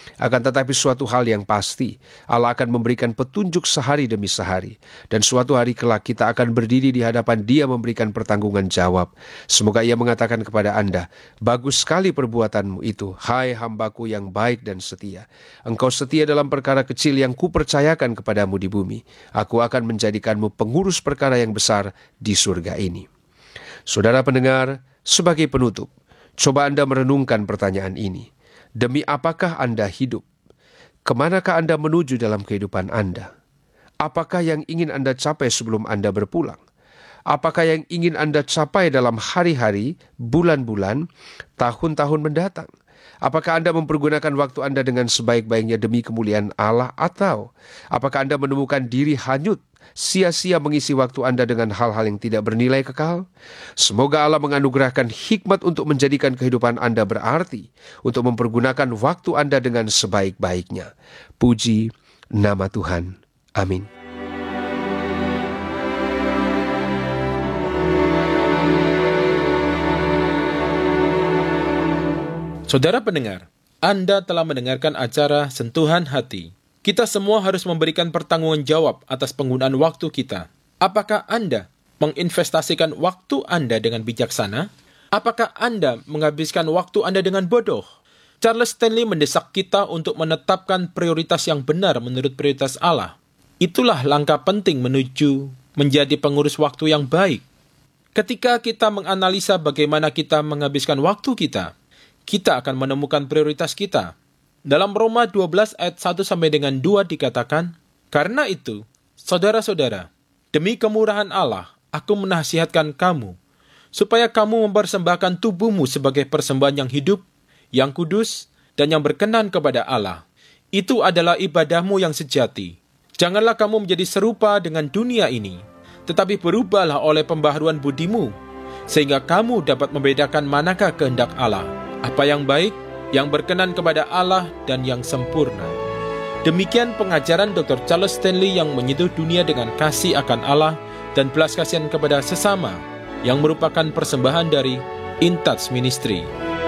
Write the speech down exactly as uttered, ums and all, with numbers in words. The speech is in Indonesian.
Akan tetapi suatu hal yang pasti, Allah akan memberikan petunjuk sehari demi sehari. Dan suatu hari kelak kita akan berdiri di hadapan Dia memberikan pertanggungan jawab. Semoga Ia mengatakan kepada Anda, bagus sekali perbuatanmu itu, hai hambaku yang baik dan setia. Engkau setia dalam perkara kecil yang kupercayakan kepadamu di bumi. Aku akan menjadikanmu pengurus perkara yang besar di surga ini. Saudara pendengar, sebagai penutup, coba Anda merenungkan pertanyaan ini. Demi apakah Anda hidup? Kemanakah Anda menuju dalam kehidupan Anda? Apakah yang ingin Anda capai sebelum Anda berpulang? Apakah yang ingin Anda capai dalam hari-hari, bulan-bulan, tahun-tahun mendatang? Apakah Anda mempergunakan waktu Anda dengan sebaik-baiknya demi kemuliaan Allah? Atau apakah Anda menemukan diri hanyut, sia-sia mengisi waktu Anda dengan hal-hal yang tidak bernilai kekal? Semoga Allah menganugerahkan hikmat untuk menjadikan kehidupan Anda berarti, untuk mempergunakan waktu Anda dengan sebaik-baiknya. Puji nama Tuhan. Amin. Saudara pendengar, Anda telah mendengarkan acara Sentuhan Hati. Kita semua harus memberikan pertanggungan jawab atas penggunaan waktu kita. Apakah Anda menginvestasikan waktu Anda dengan bijaksana? Apakah Anda menghabiskan waktu Anda dengan bodoh? Charles Stanley mendesak kita untuk menetapkan prioritas yang benar menurut prioritas Allah. Itulah langkah penting menuju menjadi pengurus waktu yang baik. Ketika kita menganalisa bagaimana kita menghabiskan waktu kita, kita akan menemukan prioritas kita. Dalam Roma dua belas ayat satu sampai dengan dua dikatakan, karena itu, saudara-saudara, demi kemurahan Allah, aku menasihatkan kamu, supaya kamu mempersembahkan tubuhmu sebagai persembahan yang hidup, yang kudus, dan yang berkenan kepada Allah. Itu adalah ibadahmu yang sejati. Janganlah kamu menjadi serupa dengan dunia ini, tetapi berubahlah oleh pembaharuan budimu, sehingga kamu dapat membedakan manakah kehendak Allah, apa yang baik, yang berkenan kepada Allah, dan yang sempurna. Demikian pengajaran doktor Charles Stanley yang menyentuh dunia dengan kasih akan Allah dan belas kasihan kepada sesama, yang merupakan persembahan dari In Touch Ministry.